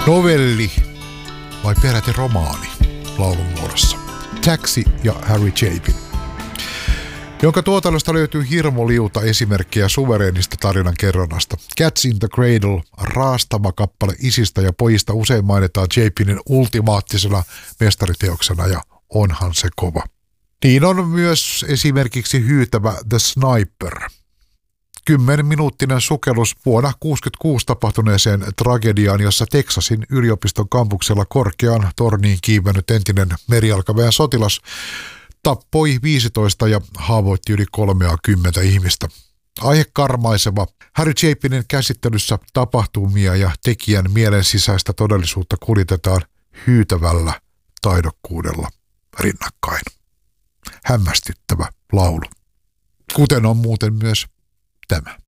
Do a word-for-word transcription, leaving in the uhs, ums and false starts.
novelli vai peräti romaani laulun muodossa. Taxi ja Harry Chapin, jonka tuotannosta löytyy hirmu liuta esimerkkiä suvereenista tarinan kerronnasta. Cats in the Cradle, raastama kappale isistä ja pojista, usein mainitaan Chapinin ultimaattisena mestariteoksena ja onhan se kova. Niin on myös esimerkiksi hyytävä The Sniper. Kymmenminuuttinen sukellus vuonna tuhatyhdeksänsataakuusikymmentäkuusi tapahtuneeseen tragediaan, jossa Texasin yliopiston kampuksella korkeaan torniin kiivennyt entinen merijalkaväen sotilas tappoi viisitoista ja haavoitti yli kolmekymmentä ihmistä. Aihe karmaiseva. Harry Chapinin käsittelyssä tapahtumia ja tekijän mielen sisäistä todellisuutta kuljetetaan hyytävällä taidokkuudella rinnakkain. Hämmästyttävä laulu. Kuten on muuten myös tämä.